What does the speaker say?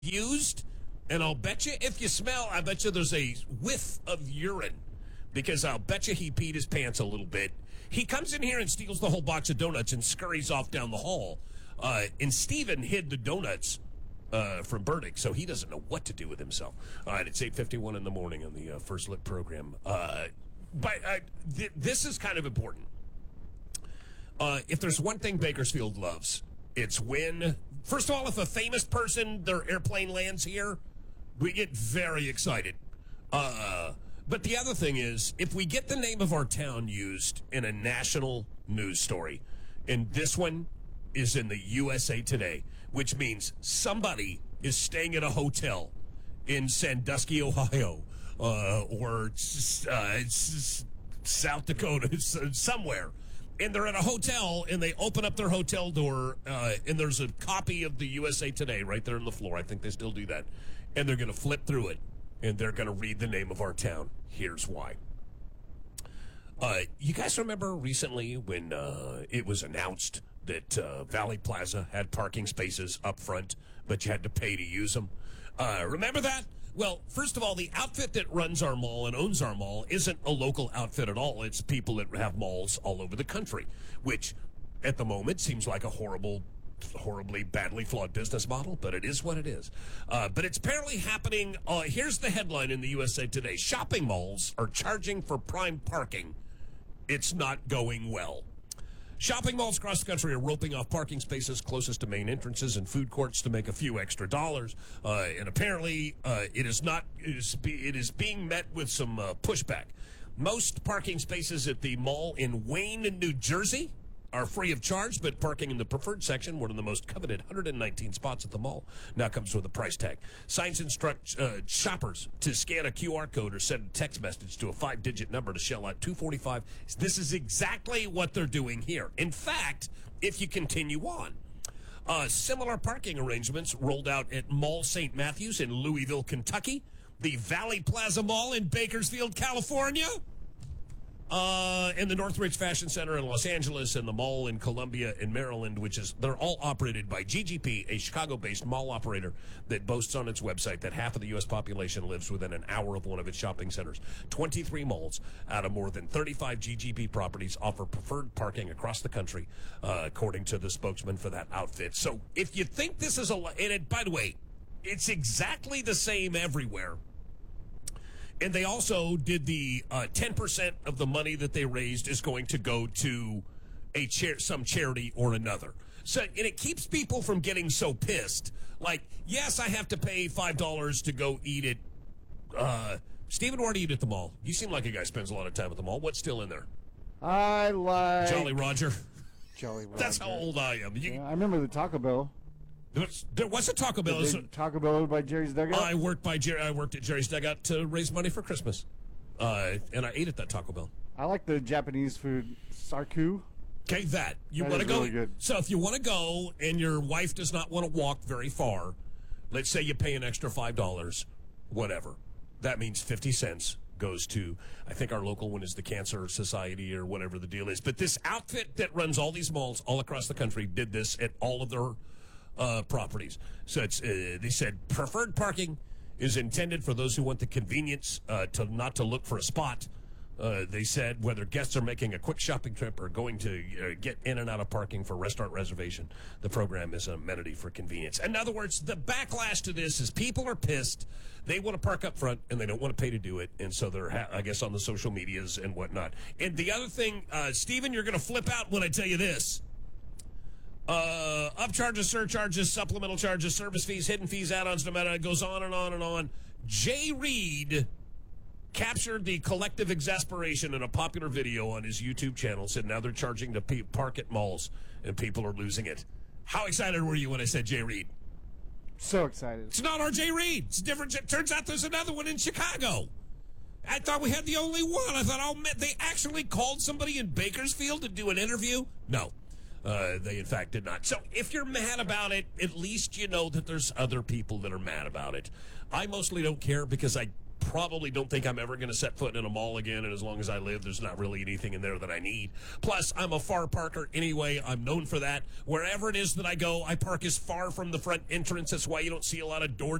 used, and I'll bet you if you smell, I bet you there's a whiff of urine. Because I'll bet you he peed his pants a little bit. He comes in here and steals the whole box of donuts and scurries off down the hall. And Steven hid the donuts from Burdick, so he doesn't know what to do with himself. All right, it's 8:51 in the morning on the First Look program. This is kind of important. If there's one thing Bakersfield loves, it's when, first of all, if a famous person, their airplane lands here, we get very excited. But the other thing is, if we get the name of our town used in a national news story, and this one is in the USA Today, which means somebody is staying at a hotel in Sandusky, Ohio, or South Dakota, somewhere, and they're at a hotel, and they open up their hotel door, and there's a copy of the USA Today right there on the floor. I think they still do that. And they're going to flip through it. And they're going to read the name of our town. Here's why. You guys remember recently when it was announced that Valley Plaza had parking spaces up front, but you had to pay to use them? Remember that? Well, first of all, the outfit that runs our mall and owns our mall isn't a local outfit at all. It's people that have malls all over the country, which at the moment seems like a horribly badly flawed business model, but it is what it is. But it's apparently happening. Here's the headline in the USA Today. Shopping malls are charging for prime parking. It's not going well. Shopping malls across the country are roping off parking spaces closest to main entrances and food courts to make a few extra dollars. And apparently it is being met with some pushback. Most parking spaces at the mall in Wayne, New Jersey are free of charge, but parking in the preferred section, one of the most coveted 119 spots at the mall, now comes with a price tag. Signs instruct shoppers to scan a QR code or send a text message to a 5-digit number to shell out $2.45. This is exactly what they're doing here. In fact, if you continue on, similar parking arrangements rolled out at Mall St. Matthews in Louisville, Kentucky, the Valley Plaza Mall in Bakersfield, California, and the Northridge Fashion Center in Los Angeles, and the mall in Columbia in Maryland, they're all operated by GGP, a Chicago-based mall operator that boasts on its website that half of the U.S. population lives within an hour of one of its shopping centers. 23 malls out of more than 35 GGP properties offer preferred parking across the country, according to the spokesman for that outfit. So if you think this is by the way, it's exactly the same everywhere. And they also did the 10% of the money that they raised is going to go to some charity or another. So, and it keeps people from getting so pissed. Like, yes, I have to pay $5 to go eat at. Stephen, where do you eat at the mall? You seem like a guy who spends a lot of time at the mall. What's still in there? I like Jolly Roger. Jolly Roger. That's how old I am. I remember the Taco Bell. There was a Taco Bell. Taco Bell by Jerry's Dugout? I worked at Jerry's Dugout to raise money for Christmas. And I ate at that Taco Bell. I like the Japanese food, sarku. Okay, you want to go. Really good. So if you want to go and your wife does not want to walk very far, let's say you pay an extra $5, whatever. That means 50 cents goes to, I think our local one is the Cancer Society or whatever the deal is. But this outfit that runs all these malls all across the country did this at all of their properties. So they said preferred parking is intended for those who want the convenience not to look for a spot. They said whether guests are making a quick shopping trip or going to get in and out of parking for restaurant reservation, the program is an amenity for convenience. In other words, the backlash to this is people are pissed. They want to park up front, and they don't want to pay to do it. And so they're, I guess, on the social medias and whatnot. And the other thing, Stephen, you're going to flip out when I tell you this. Upcharges, surcharges, supplemental charges, service fees, hidden fees, add-ons, no matter, it goes on and on and on. Jay Reed captured the collective exasperation in a popular video on his YouTube channel, said now they're charging to park at malls, and people are losing it. How excited were you when I said Jay Reed? So excited. It's not our Jay Reed. It's different. It turns out there's another one in Chicago. I thought we had the only one. I thought, they actually called somebody in Bakersfield to do an interview? No. They, in fact, did not. So if you're mad about it, at least you know that there's other people that are mad about it. I mostly don't care because I probably don't think I'm ever going to set foot in a mall again, and as long as I live, there's not really anything in there that I need. Plus, I'm a far parker anyway. I'm known for that. Wherever it is that I go, I park as far from the front entrance. That's why you don't see a lot of door